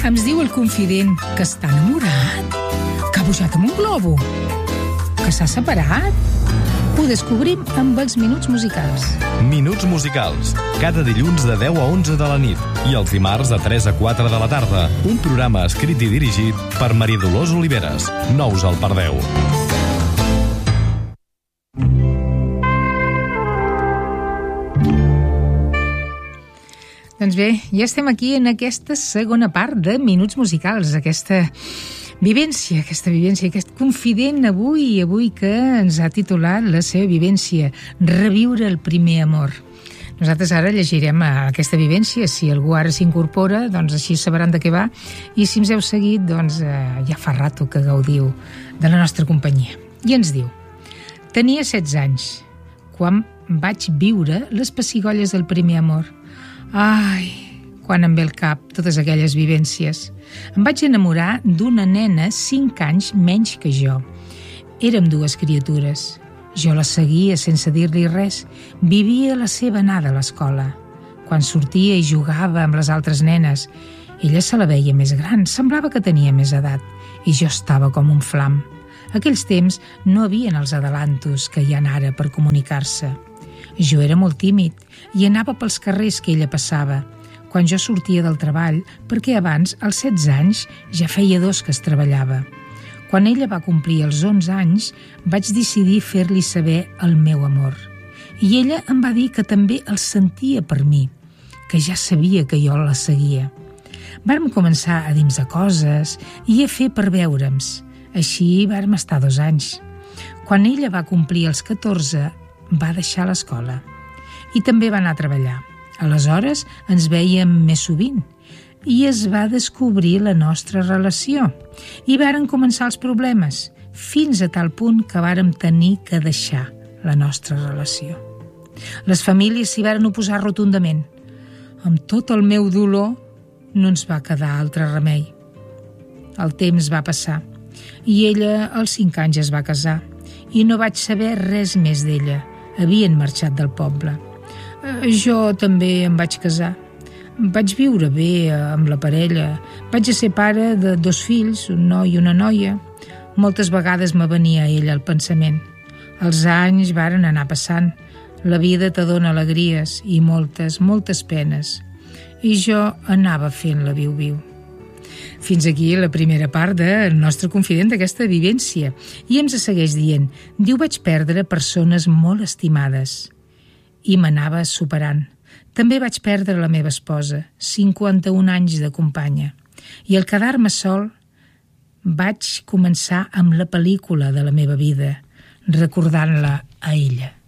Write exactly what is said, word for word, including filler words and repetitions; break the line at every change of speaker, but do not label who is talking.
Ens diu el confident que està enamorat, que ha pujat amb un globo, que s'ha separat. Ho descobrim amb els Minuts Musicals.
Minuts Musicals, cada dilluns de deu a onze de la nit i els dimarts de tres a quatre de la tarda. Un programa escrit i dirigit per Maria Dolors Oliveres. No us el perdeu.
Doncs bé, ja estem aquí en aquesta segona part de Minuts Musicals, aquesta vivència, aquesta vivència, aquest confident avui, avui que ens ha titulat la seva vivència, reviure el primer amor. Nosaltres ara llegirem aquesta vivència, si algú ara s'incorpora, doncs així sabran de què va, i si ens heu seguit, doncs eh, ja fa rato que gaudiu de la nostra companyia. I ens diu: tenia setze anys, quan vaig viure les pessigolles del primer amor. Ai, quan em ve al cap totes aquelles vivències. Em vaig enamorar d'una nena cinc anys menys que jo. Érem dues criatures. Jo la seguia sense dir-li res. Vivia la seva anada a l'escola. Quan sortia i jugava amb les altres nenes, ella se la veia més gran, semblava que tenia més edat, i jo estava com un flam. Aquells temps no havien els adelantos que hi ha ara per comunicar-se. Jo era molt tímid i anava pels carrers que ella passava, quan jo sortia del treball, perquè abans, als setze anys, ja feia dos que es treballava. Quan ella va complir els onze anys, vaig decidir fer-li saber el meu amor. I ella em va dir que també el sentia per mi, que ja sabia que jo la seguia. Vàrem començar a dir-nos coses i a fer per veure'ns. Així vàrem estar dos anys. Quan ella va complir els catorze, va deixar l'escola i també va anar a treballar. Aleshores ens veiem més sovint i es va descobrir la nostra relació i varen començar els problemes, fins a tal punt que vàrem tenir que deixar la nostra relació. Les famílies s'hi varen oposar rotundament. Amb tot el meu dolor no ens va quedar altre remei. El temps va passar i ella als cinc anys es va casar i no vaig saber res més d'ella. Havien marxat del poble. Jo també em vaig casar. Vaig viure bé amb la parella. Vaig ser pare de dos fills, un noi i una noia. Moltes vegades me venia ella al pensament. Els anys varen anar passant. La vida te dona alegries i moltes, moltes penes. I jo anava fent la viu-viu. Fins aquí la primera part del nostre confident d'aquesta vivència. I ens segueix dient: diu, vaig perdre persones molt estimades i m'anava superant. També vaig perdre la meva esposa, cinquanta-un anys de companya. I al quedar-me sol vaig començar amb la pel·lícula de la meva vida, recordant-la a ella.